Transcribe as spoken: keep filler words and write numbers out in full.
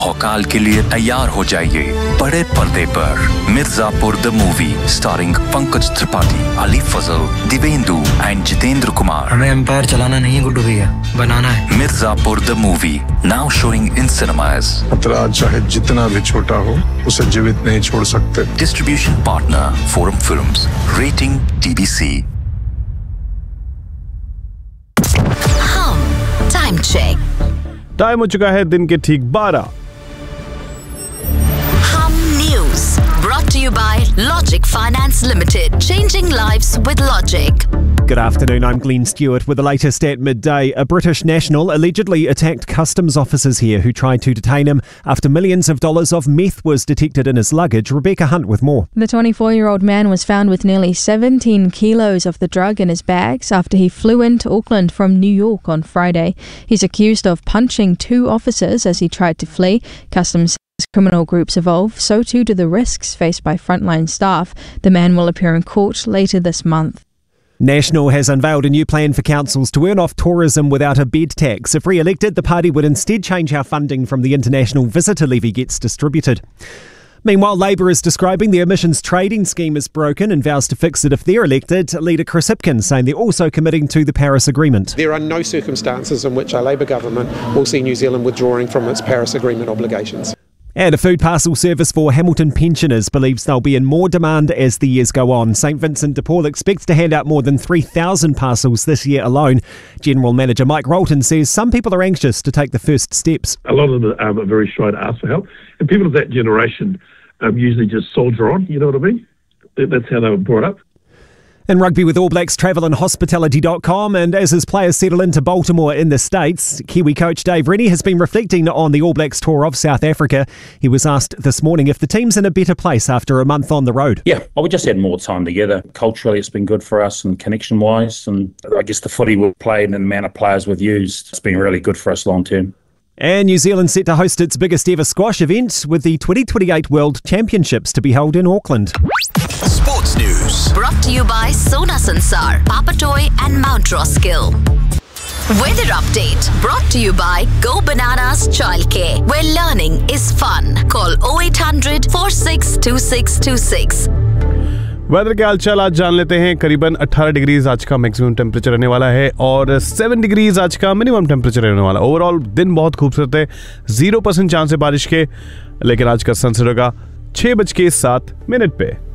औकाल के लिए तैयार हो जाइए बड़े पर्दे पर Mirzapur the movie starring Pankaj Tripathi, Ali Fazal, Divyendu and Jitendra Kumar. हमें एम्पायर चलाना नहीं है गुड्डू भैया, बनाना है। Mirzapur the movie now showing in cinemas. खतरा चाहे जितना भी छोटा हो उसे जीवित नहीं छोड़ सकते। Distribution partner forum films. Rating T B C. हम टाइम चेक। टाइम हो चुका है दिन के ठीक बारह। Brought to you by Logic Finance Limited. Changing lives with Logic. Good afternoon, I'm Glenn Stewart with the latest at midday. A British national allegedly attacked customs officers here who tried to detain him after millions of dollars of meth was detected in his luggage. Rebecca Hunt with more. The twenty-four-year-old man was found with nearly seventeen kilos of the drug in his bags after he flew into Auckland from New York on Friday. He's accused of punching two officers as he tried to flee. Customs As criminal groups evolve, so too do the risks faced by frontline staff. The man will appear in court later this month. National has unveiled a new plan for councils to earn off tourism without a bed tax. If re-elected, the party would instead change how funding from the international visitor levy gets distributed. Meanwhile, Labor is describing the emissions trading scheme as broken and vows to fix it if they're elected. Leader Chris Hipkins saying they're also committing to the Paris Agreement. There are no circumstances in which a Labor government will see New Zealand withdrawing from its Paris Agreement obligations. And a food parcel service for Hamilton pensioners believes they'll be in more demand as the years go on. St Vincent de Paul expects to hand out more than three thousand parcels this year alone. General Manager Mike Rolton says some people are anxious to take the first steps. A lot of them um, are very shy to ask for help. And people of that generation um, usually just soldier on, you know what I mean? That's how they were brought up. In rugby with All Blacks, travel and hospitality dot com, and as his players settle into Baltimore in the States, Kiwi coach Dave Rennie has been reflecting on the All Blacks tour of South Africa. He was asked this morning if the team's in a better place after a month on the road. Yeah, well, we just had more time together. Culturally, it's been good for us and connection-wise, and I guess the footy we've played and the amount of players we've used, it's been really good for us long-term. And New Zealand set to host its biggest ever squash event with the twenty twenty-eight World Championships to be held in Auckland. Sports News. Brought to you by Sona Sansar, Papatoy and Mount Roskill. Weather update brought to you by Go Bananas Childcare, where learning is fun. Call oh eight hundred, four six two six two six. Weather के हालचाल आज जान लेते हैं। करीबन अठारह degrees आज का मैक्सिमम टेम्परेचर रहने वाला है और सात डिग्रीज आज का मिनिमम टेम्परेचर रहने वाला। ओवरऑल दिन बहुत खूबसूरत है। जीरो परसेंट चांस है बारिश के, लेकिन आज का सनसेट होगा छह बज के सात मिनट पे।